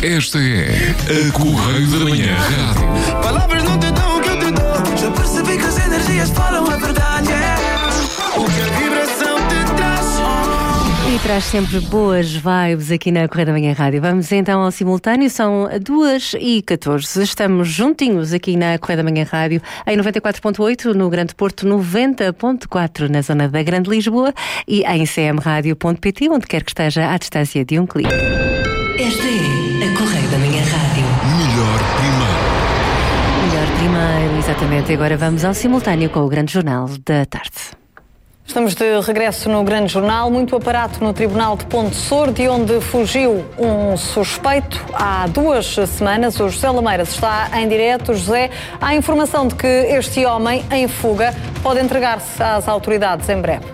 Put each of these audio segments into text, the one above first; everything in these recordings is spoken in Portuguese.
Esta é a Correio da Manhã Rádio. Palavras não te dão o que eu te dou. Já percebi que as energias falam a verdade. O que a vibração te traz. E traz sempre boas vibes aqui na Correio da Manhã Rádio. Vamos então ao simultâneo, são 2h14. Estamos juntinhos aqui na Correio da Manhã Rádio, em 94.8 no Grande Porto, 90.4 na zona da Grande Lisboa e em cmradio.pt, onde quer que esteja à distância de um clique. Esta é a Correio da Manhã Rádio. Melhor primeiro, exatamente. Agora vamos ao simultâneo com o Grande Jornal da Tarde. Estamos de regresso no Grande Jornal. Muito aparato no Tribunal de Ponte de Sor, de onde fugiu um suspeito há 2 semanas. O José Lameiras está em direto. José, há informação de que este homem em fuga pode entregar-se às autoridades em breve.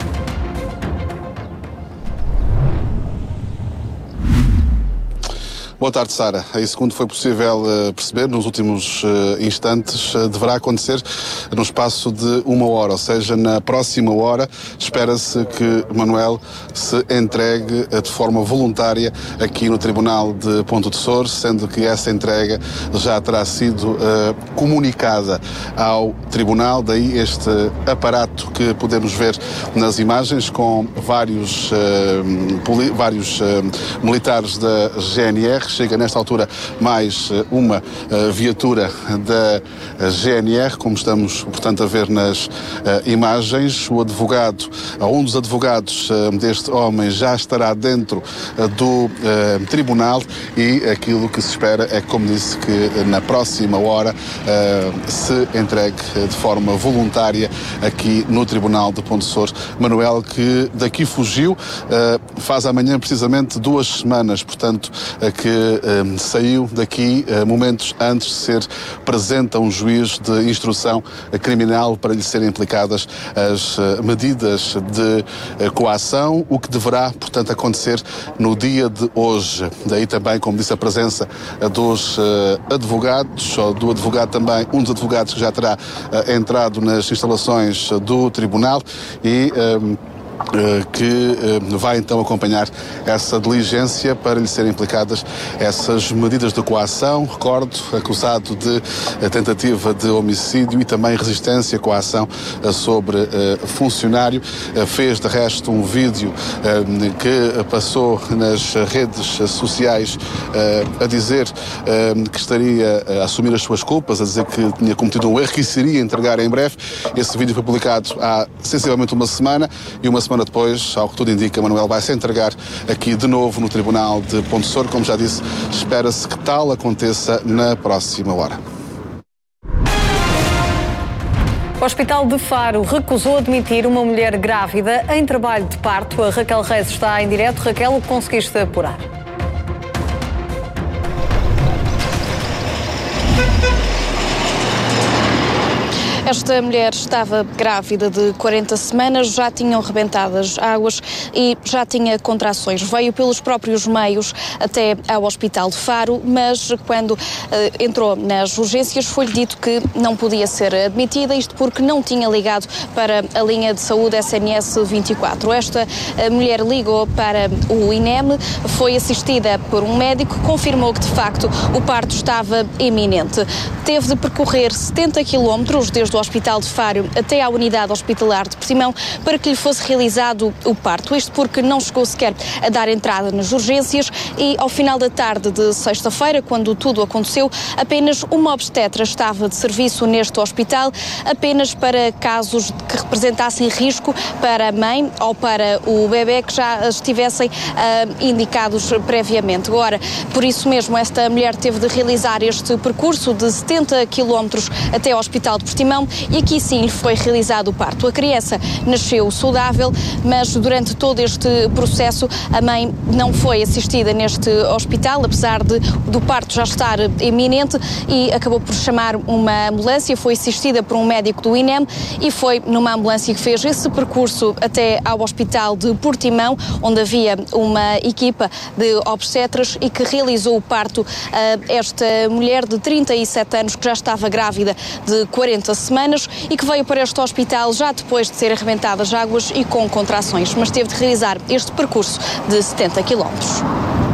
Boa tarde, Sara. E segundo foi possível perceber nos últimos instantes, deverá acontecer no espaço de 1 hora, ou seja, na próxima hora espera-se que Manuel se entregue de forma voluntária aqui no Tribunal de Ponte de Sor, sendo que essa entrega já terá sido comunicada ao Tribunal, daí este aparato que podemos ver nas imagens com vários militares da GNR. Chega nesta altura mais uma viatura da GNR, como estamos, portanto, a ver nas imagens. O advogado, um dos advogados deste homem já estará dentro do tribunal e aquilo que se espera é, como disse, que na próxima hora se entregue de forma voluntária aqui no Tribunal de Ponte de Sor. Manuel, que daqui fugiu, faz amanhã precisamente 2 semanas, portanto, que saiu daqui momentos antes de ser presente a um juiz de instrução criminal para lhe serem aplicadas as medidas de coação, o que deverá, portanto, acontecer no dia de hoje. Daí também, como disse, a presença dos advogados, ou do advogado também, um dos advogados que já terá entrado nas instalações do tribunal e que vai então acompanhar essa diligência para lhe serem aplicadas essas medidas de coação. Recordo, acusado de tentativa de homicídio e também resistência à coação sobre funcionário. Fez de resto um vídeo que passou nas redes sociais a dizer que estaria a assumir as suas culpas, a dizer que tinha cometido um erro, que se iria entregar em breve. Esse vídeo foi publicado há sensivelmente uma semana e uma semana depois, ao que tudo indica, Manuel vai se entregar aqui de novo no Tribunal de Ponte de Sor. Como já disse, espera-se que tal aconteça na próxima hora. O Hospital de Faro recusou admitir uma mulher grávida em trabalho de parto. A Raquel Reis está em direto. Raquel, o que conseguiste apurar? Esta mulher estava grávida de 40 semanas, já tinham rebentado as águas e já tinha contrações. Veio pelos próprios meios até ao Hospital de Faro, mas quando entrou nas urgências foi-lhe dito que não podia ser admitida, isto porque não tinha ligado para a linha de saúde SNS 24. Esta mulher ligou para o INEM, foi assistida por um médico, confirmou que de facto o parto estava iminente. Teve de percorrer 70 quilómetros desde o Hospital de Faro até à unidade hospitalar de Portimão para que lhe fosse realizado o parto. Isto porque não chegou sequer a dar entrada nas urgências e ao final da tarde de sexta-feira, quando tudo aconteceu, apenas uma obstetra estava de serviço neste hospital, apenas para casos que representassem risco para a mãe ou para o bebê que já estivessem indicados previamente. Agora, por isso mesmo, esta mulher teve de realizar este percurso de 70 quilómetros até ao Hospital de Portimão e aqui sim lhe foi realizado o parto. A criança nasceu saudável, mas durante todo este processo a mãe não foi assistida neste hospital, apesar do parto já estar iminente, e acabou por chamar uma ambulância, foi assistida por um médico do INEM e foi numa ambulância que fez esse percurso até ao Hospital de Portimão, onde havia uma equipa de obstetras e que realizou o parto a esta mulher de 37 anos que já estava grávida de 40 semanas e que veio para este hospital já depois de ser arrebentadas águas e com contrações, mas teve de realizar este percurso de 70 quilómetros.